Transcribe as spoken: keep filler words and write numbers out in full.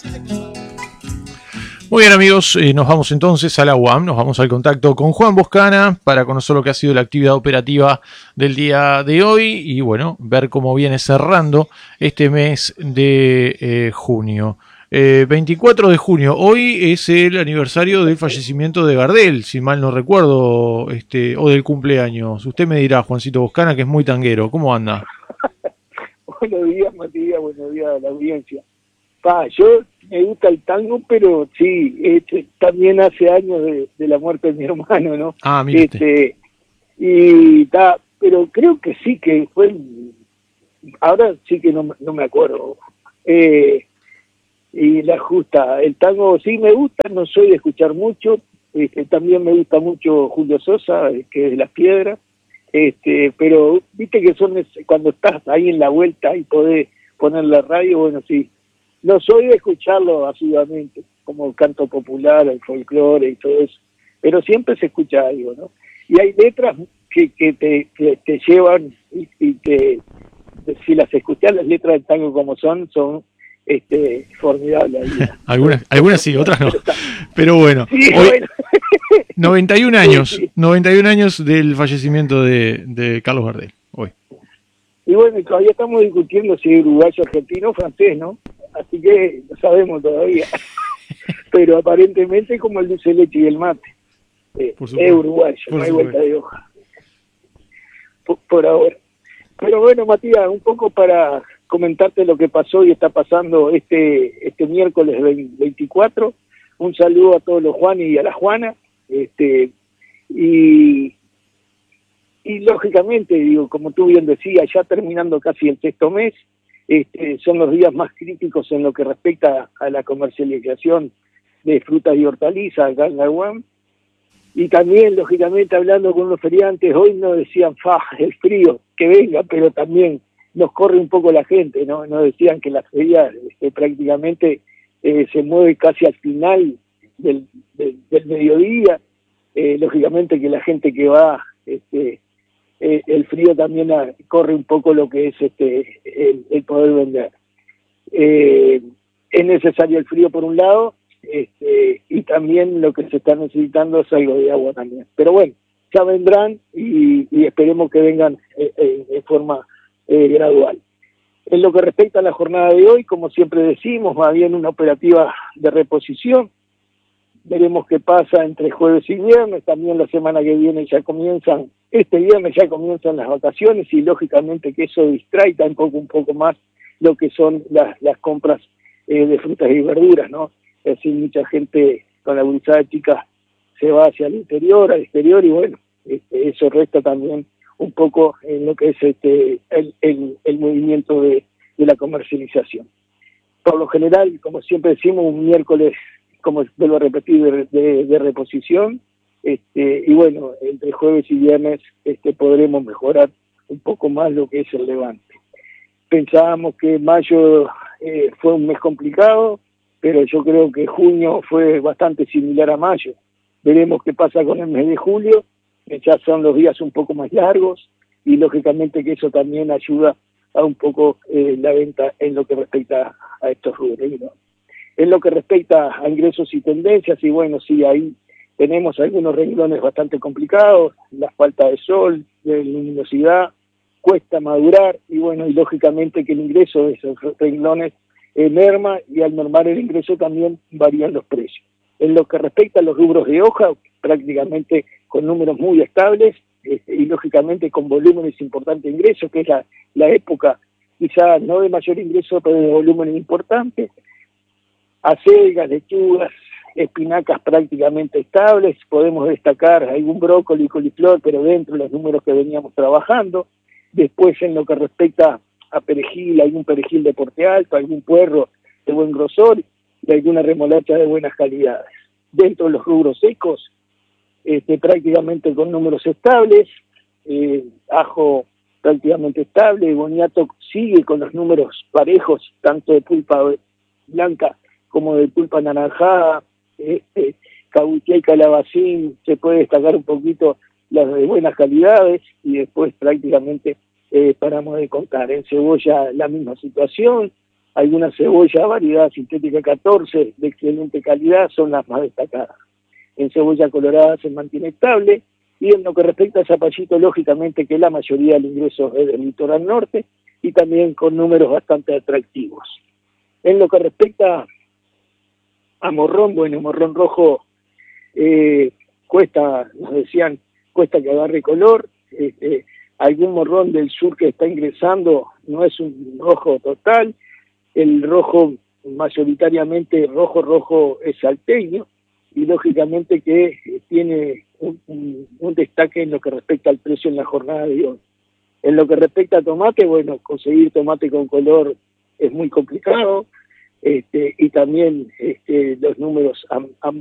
Muy bien, amigos, eh, nos vamos entonces a la U A M, nos vamos al contacto con Juan Boscana para conocer lo que ha sido la actividad operativa del día de hoy y, bueno, ver cómo viene cerrando este mes de eh, junio. Eh, veinticuatro de junio, hoy es el aniversario del fallecimiento de Gardel, si mal no recuerdo, este, o del cumpleaños. Usted me dirá, Juancito Boscana, que es muy tanguero, ¿cómo anda? Buenos días, Matías, buenos días a la audiencia. Pa, yo me gusta el tango, pero sí, este, también hace años de, de la muerte de mi hermano, ¿no? Ah, mire usted. Este, y ta, pero creo que sí que fue, ahora sí que no, no me acuerdo. Eh, y la justa, el tango sí me gusta, no soy de escuchar mucho, este, también me gusta mucho Julio Sosa, que es de Las Piedras, este, pero viste que son ese, cuando estás ahí en la vuelta y podés poner la radio, bueno, sí. No soy de escucharlo asiduamente, como el canto popular, el folclore y todo eso, pero siempre se escucha algo, ¿no? Y hay letras que, que te, que te llevan y, y que, si las escuchas, las letras del tango como son, son este, formidables. algunas, algunas sí, otras no, pero bueno, sí, hoy, bueno. noventa y un años, sí, sí. noventa y un años del fallecimiento de, de Carlos Gardel, hoy. Y bueno, todavía estamos discutiendo si es uruguayo, argentino o francés, ¿no? Así que no sabemos todavía. Pero aparentemente como el dulce de leche y el mate. Eh, es uruguayo, por no hay vuelta de hoja. Por, por ahora. Pero bueno, Matías, un poco para comentarte lo que pasó y está pasando este este miércoles veinticuatro. Un saludo a todos los Juanes y a la Juana. Este, y... Y lógicamente, digo, como tú bien decías, ya terminando casi el sexto mes, este, son los días más críticos en lo que respecta a la comercialización de frutas y hortalizas acá en la U A M. Y también, lógicamente, hablando con los feriantes, hoy nos decían, fa, el frío, que venga, pero también nos corre un poco la gente, ¿no? Nos decían que la feria este, prácticamente eh, se mueve casi al final del, del, del mediodía. Eh, lógicamente que la gente que va... este Eh, el frío también a, corre un poco lo que es este el, el poder vender. Eh, es necesario el frío por un lado, este, y también lo que se está necesitando es algo de agua también. Pero bueno, ya vendrán y, y esperemos que vengan eh, eh, de forma eh, gradual. En lo que respecta a la jornada de hoy, como siempre decimos, va bien una operativa de reposición. Veremos qué pasa entre jueves y viernes. También la semana que viene ya comienzan, este viernes ya comienzan las vacaciones y lógicamente que eso distrae un poco, un poco más lo que son las, las compras eh, de frutas y verduras, ¿no? Es decir, mucha gente con la bolsada chica se va hacia el interior, al exterior y bueno, este, eso resta también un poco en lo que es este el, el, el movimiento de, de la comercialización. Por lo general, como siempre decimos, un miércoles, como vuelvo a repetir, de, de, de reposición, este, y bueno, entre jueves y viernes este, podremos mejorar un poco más lo que es el levante. Pensábamos que mayo eh, fue un mes complicado, pero yo creo que junio fue bastante similar a mayo. Veremos qué pasa con el mes de julio, que ya son los días un poco más largos, y lógicamente que eso también ayuda a un poco eh, la venta en lo que respecta a estos rubros, ¿no? En lo que respecta a ingresos y tendencias, y bueno, sí, ahí tenemos algunos renglones bastante complicados, la falta de sol, de luminosidad, cuesta madurar, y bueno, y lógicamente que el ingreso de esos renglones eh, merma, y al mermar el ingreso también varían los precios. En lo que respecta a los rubros de hoja, prácticamente con números muy estables, este, y lógicamente con volúmenes importantes de ingreso, que es la, la época quizá no de mayor ingreso, pero de volúmenes importantes. Acelgas, lechugas, espinacas prácticamente estables, podemos destacar algún brócoli y coliflor, pero dentro de los números que veníamos trabajando. Después, en lo que respecta a perejil, algún perejil de porte alto, algún puerro de buen grosor y alguna remolacha de buenas calidades. Dentro de los rubros secos, este, prácticamente con números estables, eh, ajo prácticamente estable, boniato sigue con los números parejos, tanto de pulpa blanca como de pulpa anaranjada, este, cabuchá y calabacín, se puede destacar un poquito las de buenas calidades, y después prácticamente eh, paramos de contar. En cebolla la misma situación, Algunas cebollas, variedad sintética catorce, de excelente calidad, son las más destacadas. En cebolla colorada se mantiene estable, y en lo que respecta a zapallito, lógicamente que la mayoría del ingreso es del litoral norte, y también con números bastante atractivos. En lo que respecta a morrón, bueno, morrón rojo eh, cuesta, nos decían, cuesta que agarre color. Este, algún morrón del sur que está ingresando no es un rojo total. El rojo, mayoritariamente rojo rojo, es salteño, y lógicamente que tiene un, un, un destaque en lo que respecta al precio en la jornada de hoy. En lo que respecta a tomate, bueno, conseguir tomate con color es muy complicado, este, y también este, los números han, han